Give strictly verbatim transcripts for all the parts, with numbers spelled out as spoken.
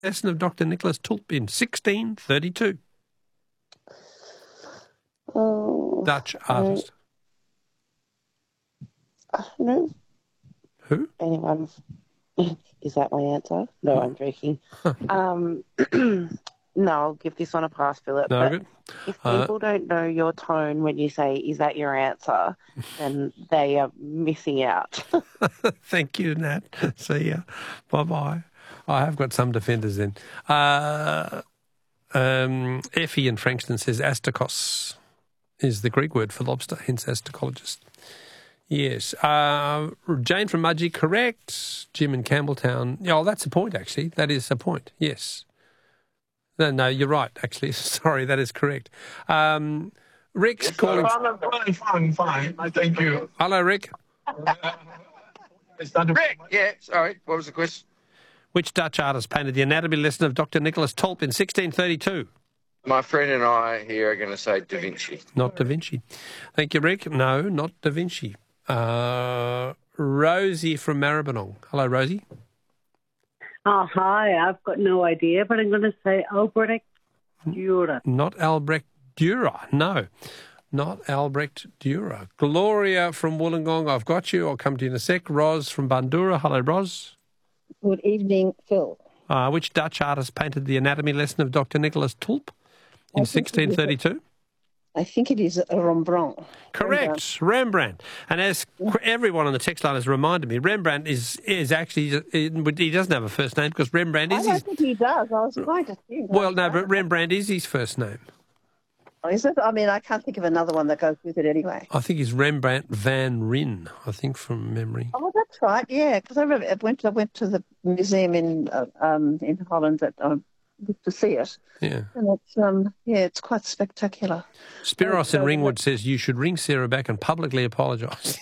lesson of Doctor Nicholas Tulp in sixteen thirty-two. Oh, Dutch artist. I don't know. Who? Anyone? Is that my answer? No, I'm joking. um, no, I'll give this one a pass, Philip. No, but good. if Uh, people don't know your tone when you say, is that your answer, then they are missing out. Thank you, Nat. See ya. Bye-bye. I have got some defenders then. Uh, um, Effie in Frankston says astakos is the Greek word for lobster, hence astacologist. Yes. Uh, Jane from Mudgee, correct. Jim in Campbelltown. Oh, that's a point, actually. That is a point, yes. No, no, you're right, actually. Sorry, that is correct. Um, Rick's yes, calling... Fine, fine, fine. I thank you. Hello, Rick. Rick, yeah, sorry. What was the question? Which Dutch artist painted the anatomy lesson of Doctor Nicholas Tulp in sixteen thirty-two? My friend and I here are going to say Da Vinci. Not Da Vinci. Thank you, Rick. No, not Da Vinci. Uh, Rosie from Maribyrnong. Hello, Rosie. Oh, hi. I've got no idea, but I'm going to say Albrecht Dürer. Not Albrecht Dürer. No, not Albrecht Dürer. Gloria from Wollongong. I've got you. I'll come to you in a sec. Ros from Bandura. Hello, Ros. Good evening, Phil. Uh, which Dutch artist painted the anatomy lesson of Doctor Nicholas Tulp in sixteen thirty-two? I think it is a Rembrandt. Correct, Rembrandt. Rembrandt. And as everyone on the text line has reminded me, Rembrandt is is actually, he doesn't have a first name because Rembrandt is I don't his... think he does. I was quite a few. Well, no, but Rembrandt is his first name. Oh, is it? I mean, I can't think of another one that goes with it anyway. I think he's Rembrandt van Ryn, I think, from memory. Oh, that's right, yeah, because I remember I went, I went to the museum in uh, um, in Holland that um, to see it. Yeah. And it's, um, yeah, it's quite spectacular. Spiros in Ringwood says you should ring Sarah back and publicly apologise.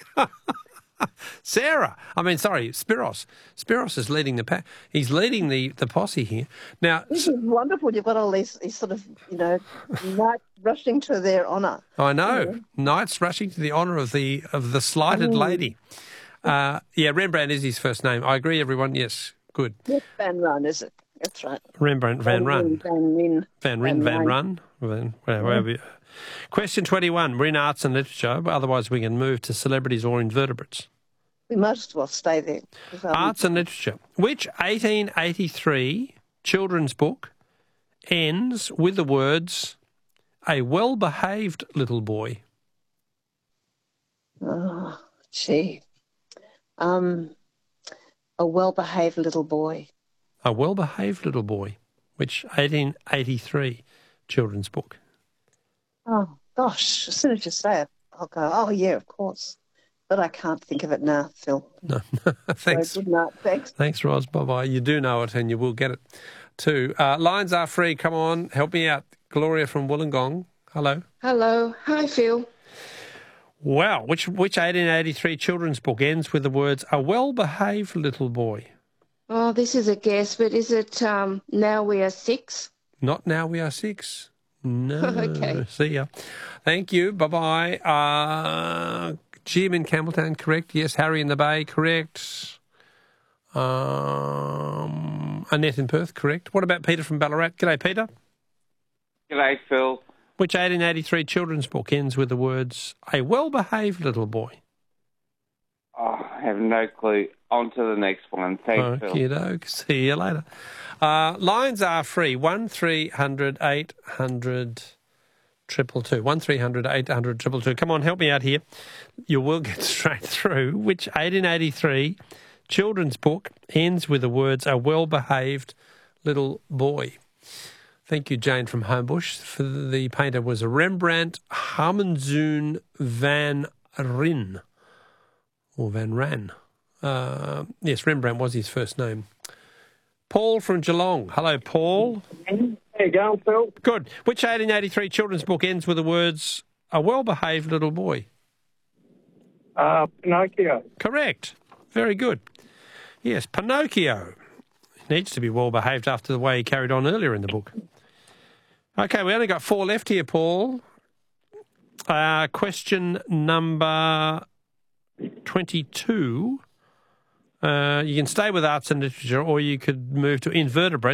Sarah, I mean, sorry, Spiros. Spiros is leading the pack. He's leading the, the posse here. Now, this is wonderful. You've got all these, these sort of, you know, knights rushing to their honour. I know, yeah. Knights rushing to the honour of the of the slighted mm. lady. Uh, yeah, Rembrandt is his first name. I agree, everyone. Yes, good. Yes, Van Ryn, is it? That's right. Rembrandt Van, van Ryn. Van Ryn. Van Ryn, Van Ryn. Van, wherever you. Question twenty-one. We're in arts and literature, but otherwise we can move to celebrities or invertebrates. We might as well stay there. Um, Arts and literature. Which eighteen eighty-three children's book ends with the words, "A well-behaved little boy"? Oh, gee. Um, a well-behaved little boy. A well-behaved little boy. Which eighteen eighty-three children's book? Oh, gosh. As soon as you say it, I'll go, oh, yeah, of course. But I can't think of it now, Phil. No, thanks. So good night. Thanks. Thanks, Ros. Bye-bye. You do know it and you will get it too. Uh, lines are free. Come on, help me out. Gloria from Wollongong. Hello. Hello. Hi, Phil. Wow. Which which eighteen eighty-three children's book ends with the words, "A well-behaved little boy"? Oh, this is a guess, but is it um, Now We Are Six? Not Now We Are Six. No. Okay. See ya. Thank you. Bye-bye. Uh, Jim in Campbelltown, correct. Yes. Harry in the Bay, correct. Um, Annette in Perth, correct. What about Peter from Ballarat? G'day, Peter. G'day, Phil. Which eighteen eighty-three children's book ends with the words, "A well-behaved little boy"? Oh, I have no clue. On to the next one. Thanks, Phil. Okey-doke. See you later. Uh, lines are free. one three hundred eight hundred triple two. one three hundred eight hundred triple two. Come on, help me out here. You will get straight through. Which eighteen eighty-three children's book ends with the words, "A well-behaved little boy"? Thank you, Jane from Homebush. For the painter was Rembrandt Harmenzoon van Ryn. Or Van Ryn. Uh, yes, Rembrandt was his first name. Paul from Geelong. Hello, Paul. How you going, Phil? Good. Which eighteen eighty-three children's book ends with the words, "A well-behaved little boy"? Uh, Pinocchio. Correct. Very good. Yes, Pinocchio. He needs to be well-behaved after the way he carried on earlier in the book. Okay, we only got four left here, Paul. Uh, question number twenty-two. Uh, you can stay with arts and literature, or you could move to invertebrates.